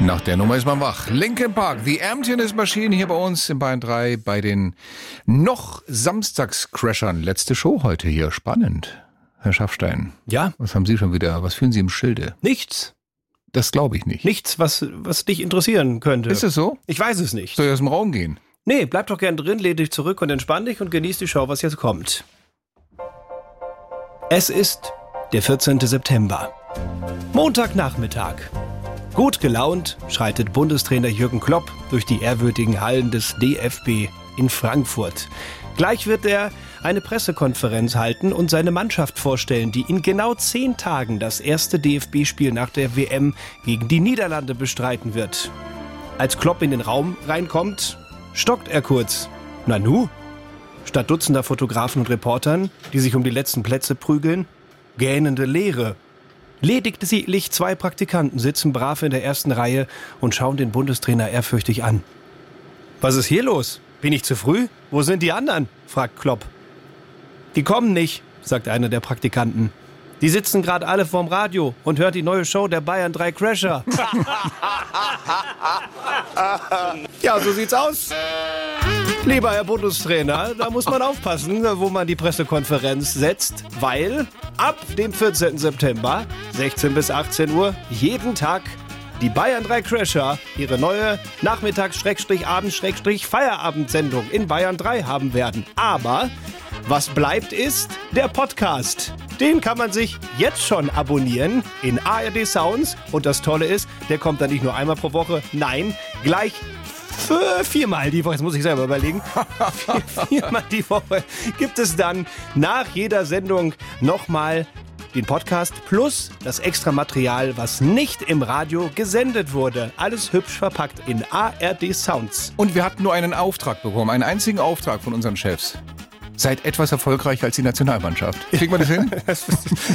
Nach der Nummer ist man wach. Linkin Park, The Emptiness Machine hier bei uns in Bayern 3 bei den noch Samstagscrashern. Letzte Show heute hier. Spannend. Herr Schaffstein. Ja. Was haben Sie schon wieder? Was fühlen Sie im Schilde? Nichts. Das glaube ich nicht. Nichts, was dich interessieren könnte. Ist es so? Ich weiß es nicht. Soll ich aus dem Raum gehen? Nee, bleib doch gern drin, lehn dich zurück und entspann dich und genieß die Show, was jetzt kommt. Es ist der 14. September. Montagnachmittag. Gut gelaunt schreitet Bundestrainer Jürgen Klopp durch die ehrwürdigen Hallen des DFB in Frankfurt. Gleich wird er eine Pressekonferenz halten und seine Mannschaft vorstellen, die in genau 10 Tagen das erste DFB-Spiel nach der WM gegen die Niederlande bestreiten wird. Als Klopp in den Raum reinkommt, stockt er kurz. Nanu? Statt dutzender Fotografen und Reportern, die sich um die letzten Plätze prügeln, gähnende Leere. Lediglich 2 Praktikanten sitzen brav in der ersten Reihe und schauen den Bundestrainer ehrfürchtig an. Was ist hier los? Bin ich zu früh? Wo sind die anderen? Fragt Klopp. Die kommen nicht, sagt einer der Praktikanten. Die sitzen gerade alle vorm Radio und hören die neue Show der Bayern 3 Crasher. Ja, so sieht's aus. Lieber Herr Bundestrainer, da muss man aufpassen, wo man die Pressekonferenz setzt, weil ab dem 14. September, 16 bis 18 Uhr, jeden Tag die Bayern 3 Crasher ihre neue Nachmittags-Abends-Feierabendsendung in Bayern 3 haben werden. Aber was bleibt ist der Podcast. Den kann man sich jetzt schon abonnieren in ARD Sounds. Und das Tolle ist, der kommt dann nicht nur einmal pro Woche, nein, gleich 4-mal die Woche, jetzt muss ich selber überlegen, 4-mal die Woche gibt es dann nach jeder Sendung nochmal den Podcast plus das extra Material, was nicht im Radio gesendet wurde. Alles hübsch verpackt in ARD Sounds. Und wir hatten nur einen Auftrag bekommen, einen einzigen Auftrag von unseren Chefs. Seid etwas erfolgreicher als die Nationalmannschaft. Kriegen wir das hin?